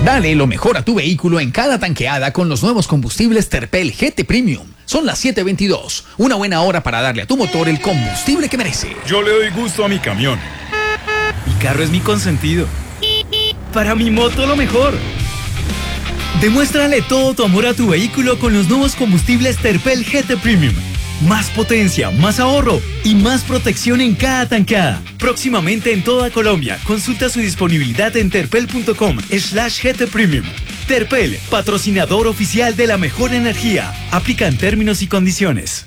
Dale lo mejor a tu vehículo en cada tanqueada con los nuevos combustibles Terpel GT Premium. Son las 7:22. Una buena hora para darle a tu motor el combustible que merece. Yo le doy gusto a mi camión. Mi carro es mi consentido. Para mi moto lo mejor. Demuéstrale todo tu amor a tu vehículo con los nuevos combustibles Terpel GT Premium. Más potencia, más ahorro y más protección en cada tanqueada. Próximamente en toda Colombia. Consulta su disponibilidad en terpel.com/GT Premium. Terpel, patrocinador oficial de la mejor energía. Aplican términos y condiciones.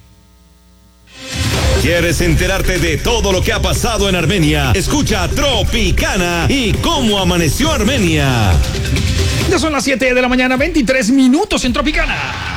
¿Quieres enterarte de todo lo que ha pasado en Armenia? Escucha Tropicana y cómo amaneció Armenia. Ya son las 7 de la mañana, 23 minutos en Tropicana.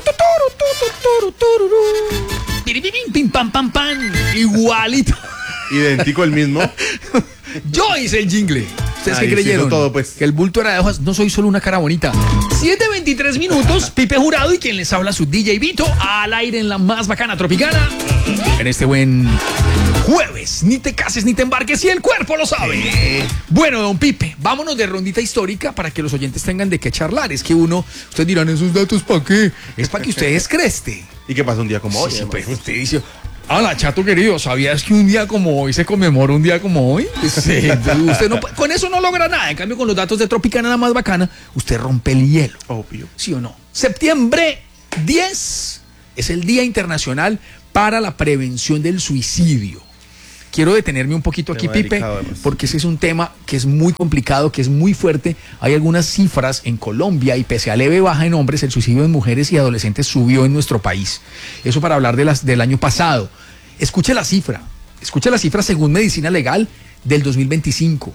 Pim, pam, pam, pam. Igualito. Idéntico el mismo. Yo hice el jingle. ¿Ustedes qué Ahí creyeron? hizo todo, pues. Que el bulto era de hojas. No soy solo una cara bonita. 7:23 minutos. Pipe Jurado y quien les habla, su DJ Vito, al aire en la más bacana Tropicana. En este buen jueves. Ni te cases ni te embarques si el cuerpo lo sabe. Bueno, don Pipe, vámonos de rondita histórica para que los oyentes tengan de qué charlar. Es que ustedes dirán, ¿esos datos para qué? Es para que ustedes creste. ¿Y qué pasa un día como hoy? Sí, pues usted dice, hola, chato querido, ¿sabías que un día como hoy se conmemora un día como hoy? Sí, usted no, con eso no logra nada. En cambio, con los datos de Tropicana, la más bacana, usted rompe el hielo. Obvio. ¿Sí o no? Septiembre 10 es el Día Internacional para la Prevención del Suicidio. Quiero detenerme un poquito aquí, Pipe, porque ese es un tema que es muy complicado, que es muy fuerte. Hay algunas cifras en Colombia y pese a leve baja en hombres, el suicidio en mujeres y adolescentes subió en nuestro país. Eso para hablar del año pasado. Escuche la cifra según Medicina Legal del 2025.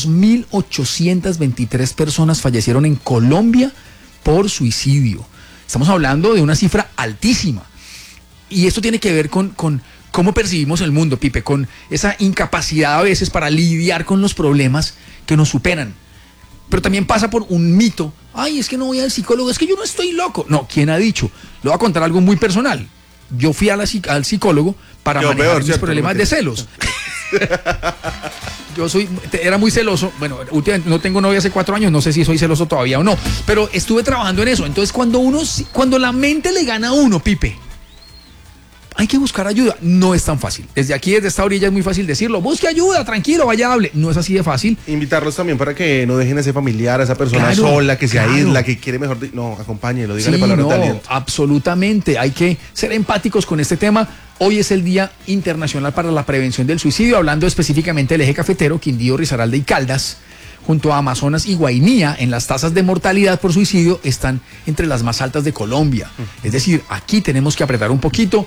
2.823 personas fallecieron en Colombia por suicidio. Estamos hablando de una cifra altísima. Y esto tiene que ver con cómo percibimos el mundo, Pipe, con esa incapacidad a veces para lidiar con los problemas que nos superan. Pero también pasa por un mito. Ay, es que no voy al psicólogo, es que yo no estoy loco. No, ¿quién ha dicho? Le voy a contar algo muy personal. Yo fui al psicólogo para manejar mis problemas de celos. Era muy celoso. Bueno, últimamente no tengo novia hace 4 años, no sé si soy celoso todavía o no. Pero estuve trabajando en eso. Entonces, cuando la mente le gana a uno, Pipe, hay que buscar ayuda. No es tan fácil. Desde esta orilla es muy fácil decirlo. Busque ayuda, tranquilo, vaya, hable. No es así de fácil. Invitarlos también para que no dejen a ese familiar, a esa persona sola, que se aísla, que quiere mejor. No, acompáñelo, dígale palabras de aliento. Absolutamente. Hay que ser empáticos con este tema. Hoy es el Día Internacional para la Prevención del Suicidio, hablando específicamente del eje cafetero, Quindío, Risaralda y Caldas. Junto a Amazonas y Guainía, en las tasas de mortalidad por suicidio están entre las más altas de Colombia. Es decir, aquí tenemos que apretar un poquito.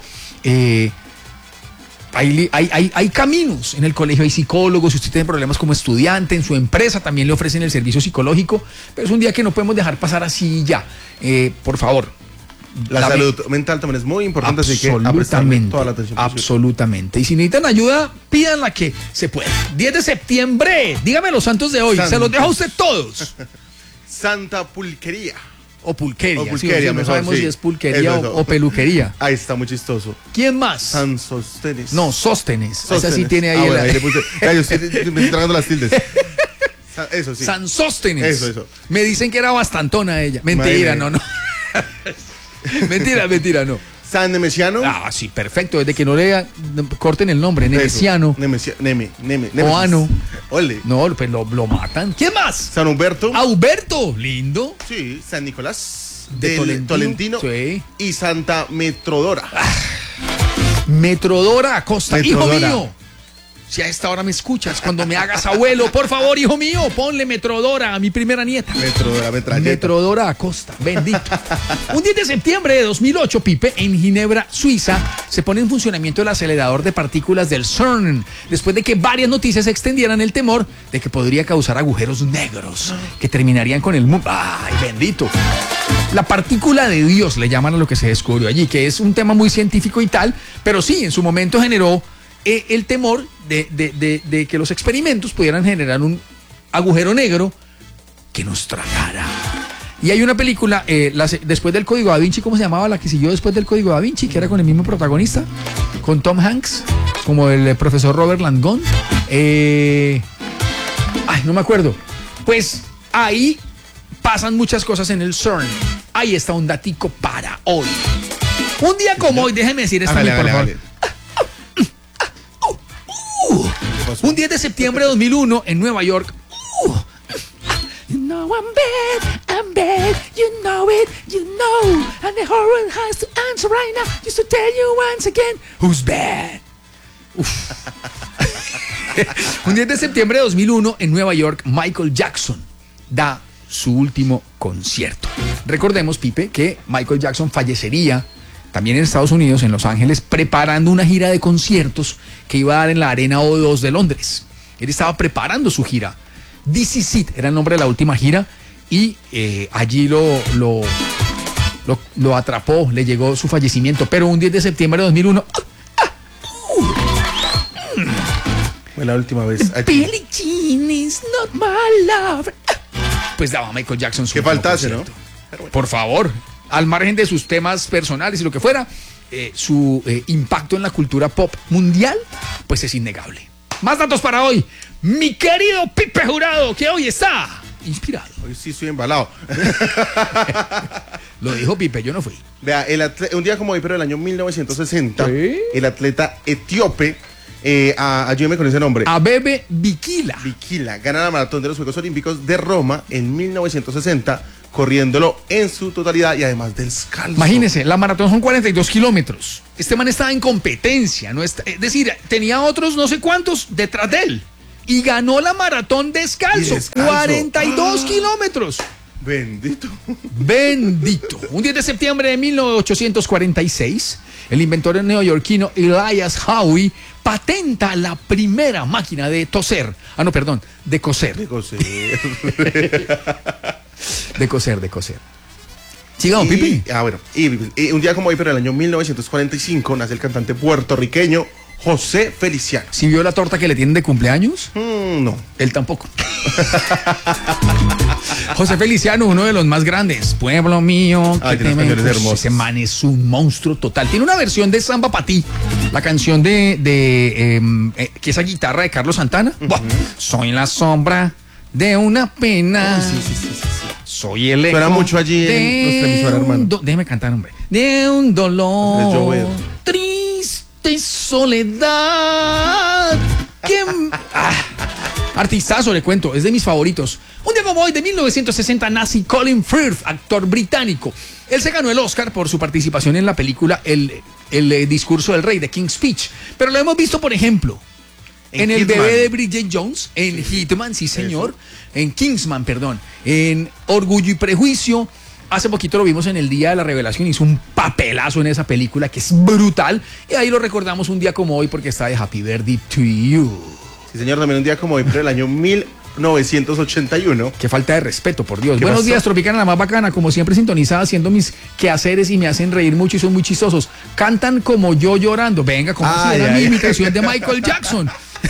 Hay caminos. En el colegio hay psicólogos. Si usted tiene problemas como estudiante, en su empresa también le ofrecen el servicio psicológico. Pero es un día que no podemos dejar pasar así ya. Por favor. La salud mental también es muy importante, así que prestarle toda la atención posible. Absolutamente. Y si necesitan ayuda, pídanla que se puede. 10 de septiembre. Dígame los santos de hoy. Se los dejo a usted todos. Santa Pulquería. O Pulquería. Pulquería, no sabemos si es pulquería o peluquería. Ahí está, muy chistoso. ¿Quién más? San Sóstenes. No, Sóstenes. Esa sí tiene ahí. Bueno, ahí le puse. Yo me estoy tragando las tildes. Eso sí. San Sóstenes. Eso. Me dicen que era bastantona ella. Mentira, no. Mentira, no. San Nemesiano. Ah, sí, perfecto. Desde que no le corten el nombre. Nemesiano. Oano. Ole. No, pues lo matan. ¿Quién más? San Humberto. Auberto. Lindo. Sí. San Nicolás. De Tolentino. Sí. Y Santa Metrodora. Metrodora Acosta. Hijo mío. Si a esta hora me escuchas, cuando me hagas abuelo, por favor, hijo mío, ponle Metrodora a mi primera nieta. Metrodora Acosta, bendito. Un 10 de septiembre de 2008, Pipe, en Ginebra, Suiza, se pone en funcionamiento el acelerador de partículas del CERN, después de que varias noticias extendieran el temor de que podría causar agujeros negros que terminarían con el mundo. ¡Ay, bendito! La partícula de Dios le llaman a lo que se descubrió allí, que es un tema muy científico y tal, pero sí, en su momento generó el temor de que los experimentos pudieran generar un agujero negro que nos tragara. Y hay una película, después del Código Da Vinci, ¿cómo se llamaba la que siguió después del Código Da Vinci? Que era con el mismo protagonista, con Tom Hanks, como el profesor Robert Langdon. No me acuerdo. Pues ahí pasan muchas cosas en el CERN. Ahí está un datico para hoy. Un día como hoy, déjeme decir esto, por favor. Un 10 de septiembre de 2001 en Nueva York. You know I'm bad, you know it, you know. And the horror has to answer right now, just to tell you once again, who's bad. Un 10 de septiembre de 2001 en Nueva York, Michael Jackson da su último concierto. Recordemos, Pipe, que Michael Jackson fallecería también en Estados Unidos, en Los Ángeles, preparando una gira de conciertos que iba a dar en la Arena O2 de Londres. Él estaba preparando su gira. This Is It era el nombre de la última gira y allí lo atrapó, le llegó su fallecimiento. Pero un 10 de septiembre de 2001... Fue la última vez. Billie Jean is not my love. Pues daba Michael Jackson su que faltase, ¿no? Bueno. Por favor, al margen de sus temas personales y lo que fuera, su impacto en la cultura pop mundial, pues es innegable. Más datos para hoy. Mi querido Pipe Jurado, que hoy está inspirado. Hoy sí estoy embalado. Lo dijo Pipe, yo no fui. Vea, un día como hoy, pero del año 1960, ¿sí? El atleta etíope, ayúdeme con ese nombre. Abebe Bikila. Bikila gana la maratón de los Juegos Olímpicos de Roma en 1960, corriéndolo en su totalidad y además descalzo. Imagínese, la maratón son 42 kilómetros. Este man estaba en competencia, no está, es decir, tenía otros no sé cuántos detrás de él. Y ganó la maratón descalzo. 42 kilómetros. Bendito. Bendito. Un 10 de septiembre de 1846, el inventor neoyorquino Elias Howe patenta la primera máquina de toser. De coser. De coser. de coser. Sigamos, Pipi. Bueno. Y un día como hoy, pero en el año 1945, nace el cantante puertorriqueño José Feliciano. ¿Sí vio la torta que le tienen de cumpleaños? No. Él tampoco. José Feliciano, uno de los más grandes. Pueblo mío. Ese man es un monstruo total. Tiene una versión de Samba Pa' Ti, la canción que esa guitarra de Carlos Santana. Uh-huh. Soy la sombra de una pena. Sí. Soy el eco. Suena mucho allí en nuestra emisora, hermano. Déjeme cantar, hombre. De un dolor triste soledad. Artistazo, le cuento, es de mis favoritos. Un día como hoy, de 1960, nace Colin Firth, actor británico. Él se ganó el Oscar por su participación en la película El discurso del rey, de King's Speech. Pero lo hemos visto, por ejemplo, en El bebé de Bridget Jones, en Hitman, sí señor, eso. En Kingsman, perdón, en Orgullo y Prejuicio. Hace poquito lo vimos en el Día de la Revelación, hizo un papelazo en esa película que es brutal. Y ahí lo recordamos un día como hoy porque está de Happy Birthday to You. Sí señor, también un día como hoy, pero el año 1981. Qué falta de respeto, por Dios. Buenos días, Tropicana, la más bacana, como siempre sintonizada, haciendo mis quehaceres y me hacen reír mucho y son muy chistosos. Cantan como yo llorando. Venga, como si era mi imitación de Michael Jackson.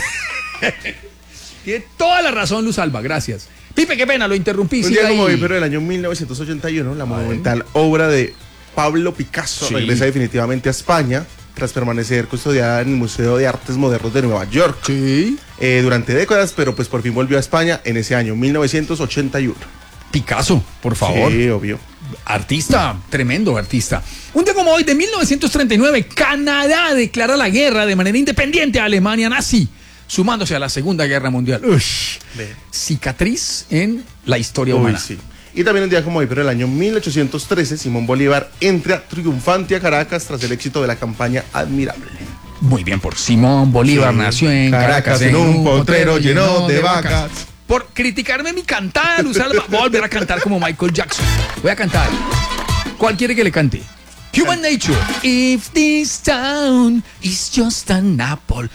Tiene toda la razón, Luz Alba, gracias. Pipe, qué pena, lo interrumpí. Un día como hoy, pero el año 1981, la monumental obra de Pablo Picasso regresa definitivamente a España tras permanecer custodiada en el Museo de Artes Modernos de Nueva York. Sí. Durante décadas, pero pues por fin volvió a España en ese año 1981. Picasso, por favor. Sí, obvio. Artista, tremendo artista. Un día como hoy, de 1939, Canadá declara la guerra de manera independiente a Alemania nazi, sumándose a la Segunda Guerra Mundial. Cicatriz en la historia humana. Sí. Y también un día como hoy, pero el año 1813, Simón Bolívar entra triunfante a Caracas tras el éxito de la campaña Admirable. Muy bien por Simón Bolívar, sí. Nació en Caracas en un potrero lleno de vacas. Por criticarme mi cantada, Luz Alba, voy a volver a cantar como Michael Jackson. Voy a cantar. ¿Cuál quiere que le cante? Human Nature. If this town is just an apple,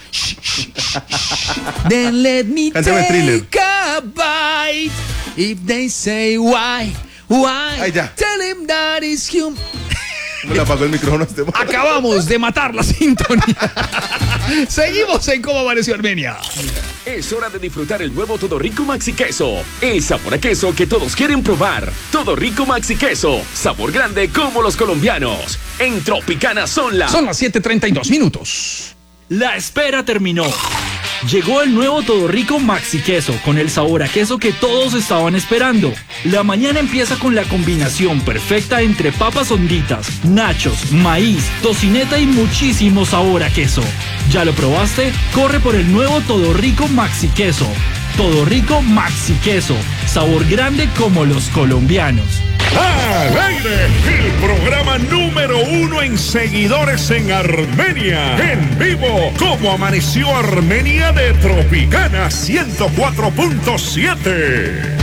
then let me take a bite. If they say why, tell him that is human. Me le apagó el micrófono a este momento. Acabamos de matar la sintonía. Seguimos en Cómo Amaneció Armenia. Es hora de disfrutar el nuevo Todo Rico Maxi Queso. El sabor a queso que todos quieren probar. Todo Rico Maxi Queso. Sabor grande como los colombianos. En Tropicana son las 7:32 minutos. La espera terminó. Llegó el nuevo Todo Rico Maxi Queso, con el sabor a queso que todos estaban esperando. La mañana empieza con la combinación perfecta entre papas honditas, nachos, maíz, tocineta y muchísimo sabor a queso. ¿Ya lo probaste? Corre por el nuevo Todo Rico Maxi Queso. Todo Rico Maxi Queso, sabor grande como los colombianos. ¡Al aire! El programa número 1 en seguidores en Armenia. En vivo, ¿Cómo amaneció Armenia? De Tropicana 104.7.